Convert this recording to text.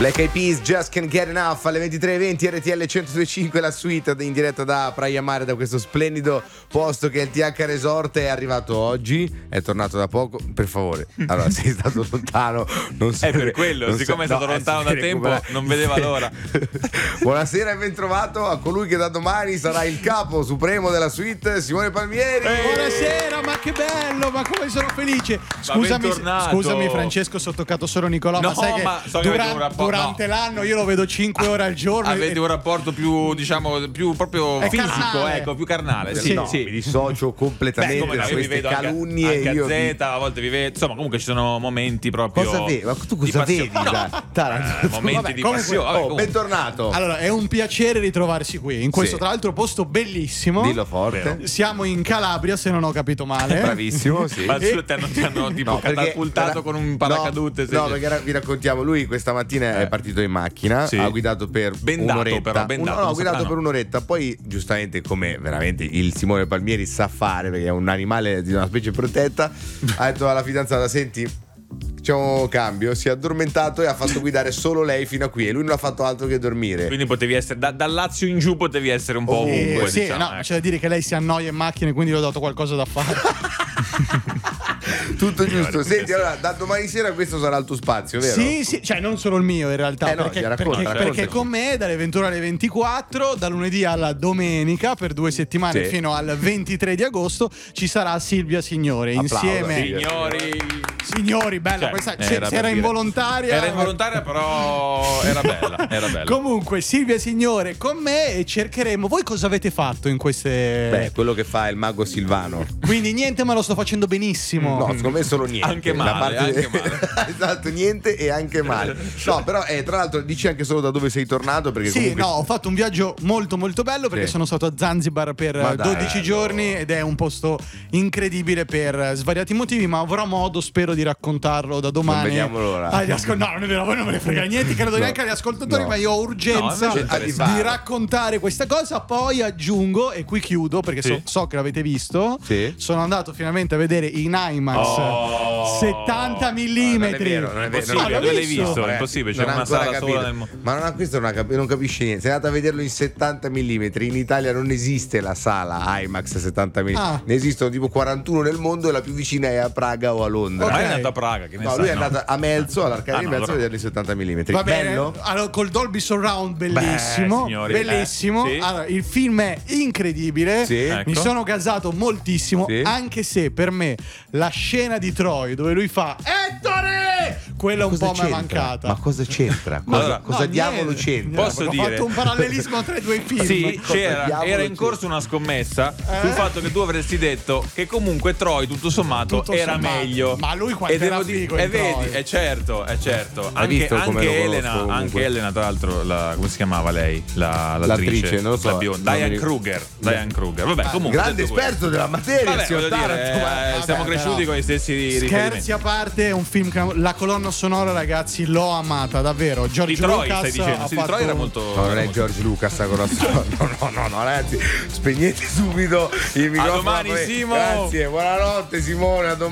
Black Eyed Peas, Just Can't Get Enough alle 23:20 RTL 102.5, la suite in diretta da Praia Mare, da questo splendido posto che è il TH Resort. È arrivato oggi, è tornato da poco. Per favore, allora sei stato lontano, non è per quello, siccome è stato lontano da tempo, non vedeva l'ora. Buonasera e ben trovato a colui che da domani sarà il capo supremo della suite, Simone Palmieri. Buonasera, ma che bello, ma come sono felice. Scusami Francesco, se ho toccato solo Nicolò, no, ma sai che durante l'anno io lo vedo 5 ore al giorno. Avete un rapporto più, diciamo, più proprio fisico, carnale. Ecco, più carnale. Sì. No, mi dissocio completamente da queste calunnie. Anche a volte vi vedo, insomma, comunque ci sono momenti proprio. Cosa vedi? Ma tu cosa vedi? Momenti di passione. Bentornato. Allora, è un piacere ritrovarsi qui in questo tra l'altro posto bellissimo. Dillo forte. Siamo in Calabria, se non ho capito male. Bravissimo, sì. Ma ti hanno tipo catapultato con un paracadute. No, perché vi raccontiamo, lui questa mattina è partito in macchina, ha guidato per un'oretta. Ha guidato per un'oretta, poi giustamente, come veramente il Simone Palmieri sa fare, perché è un animale di una specie protetta, ha detto alla fidanzata: senti, c'è un cambio, si è addormentato e ha fatto guidare solo lei fino a qui e lui non ha fatto altro che dormire. Quindi potevi essere dal Lazio in giù, potevi essere un po' ovunque. Sì, diciamo, no, c'è da dire che lei si annoia in macchina e quindi gli ho dato qualcosa da fare. Tutto giusto. Senti, allora da domani sera questo sarà il tuo spazio, vero? Sì, cioè non solo il mio in realtà, racconta. Perché con me dalle 21 alle 24, da lunedì alla domenica per 2 settimane fino al 23 di agosto ci sarà Silvia Signore. Applauso, insieme Signori, bella, questa era involontaria. Era involontaria, però era bella. Comunque, Silvia Signore con me e cercheremo. Voi cosa avete fatto in queste? Beh, quello che fa il mago Silvano. Quindi niente, ma lo sto facendo benissimo. No, secondo me solo niente. Anche male. Esatto, niente e anche male. No, però tra l'altro dici anche solo da dove sei tornato, perché comunque... ho fatto un viaggio molto molto bello, perché sono stato a Zanzibar per 12 giorni ed è un posto incredibile per svariati motivi, ma avrò modo, spero, di raccontarlo da domani. Non vediamo l'ora. No, non è vero, voi non me ne frega niente, credo neanche agli ascoltatori, ma io ho urgenza di raccontare questa cosa. Poi aggiungo, e qui chiudo perché so che l'avete visto, sono andato finalmente a vedere in IMAX 70 mm. Non è vero. Dove l'hai visto? È impossibile, c'era una sala sola nel mondo. Ma questo non capisci niente. Sei andato a vederlo in 70 mm. In Italia non esiste la sala IMAX 70 mm. Ne esistono tipo 41 nel mondo e la più vicina è a Praga o a Londra. Ma è andato a Praga, che ne sai, lui è andato a Melzo, all'Arcadia di Melzo, a vederlo in 70 mm. Va bene. Bello? Allora, col Dolby Surround, bellissimo. Signori, bellissimo. Allora, il film è incredibile. Mi sono gasato moltissimo, anche se per me la scena di Troy dove lui fa Ettore, quella un po' mi è mancata. Ma cosa c'entra? Cosa diavolo c'entra? Posso dire? Ho fatto un parallelismo tra i due film. Sì, era in corso una scommessa sul fatto che tu avresti detto che comunque Troy tutto sommato era meglio. Ma lui quanto era figo in vedi, Troy. è certo. Anche Elena, tra l'altro, come si chiamava lei? L'attrice, non lo so. Diane Kruger. Vabbè, comunque. Grande esperto della materia. Siamo cresciuti con gli stessi riferimenti. Scherzi a parte, è un film che la colonna sonora, ragazzi, l'ho amata davvero. George Lucas stai dicendo? Sì, di Troy era molto. No, non è George Lucas la colonna sonora. No, ragazzi, spegnete subito il microfono. A domani, Simo. Grazie, buonanotte Simone, a domani.